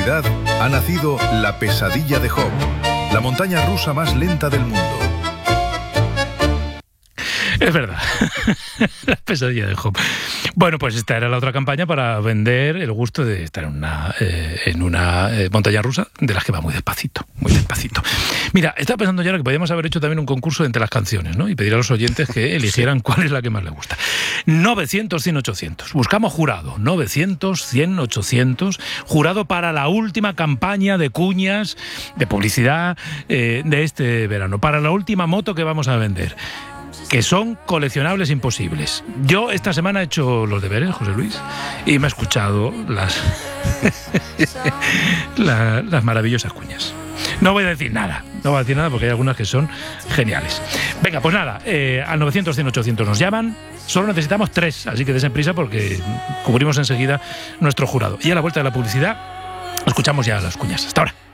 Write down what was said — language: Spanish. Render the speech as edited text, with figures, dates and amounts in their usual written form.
Navidad ha nacido la pesadilla de Job, la montaña rusa más lenta del mundo. Es verdad, la pesadilla de Job. Bueno, pues esta era la otra campaña para vender el gusto de estar en una montaña rusa de las que va muy despacito, muy despacito. Mira, estaba pensando yo ahora que podíamos haber hecho también un concurso entre las canciones, ¿no? Y pedir a los oyentes que eligieran cuál es la que más les gusta. 900-100-800. Buscamos jurado. 900-100-800. Jurado para la última campaña de cuñas, de publicidad de este verano. Para la última moto que vamos a vender, que son coleccionables imposibles. Yo esta semana he hecho los deberes, José Luis, y me he escuchado las maravillosas cuñas. No voy a decir nada, porque hay algunas que son geniales. Venga, pues nada, al 900-100-800 nos llaman, solo necesitamos 3, así que desen prisa porque cubrimos enseguida nuestro jurado. Y a la vuelta de la publicidad, escuchamos ya las cuñas. Hasta ahora.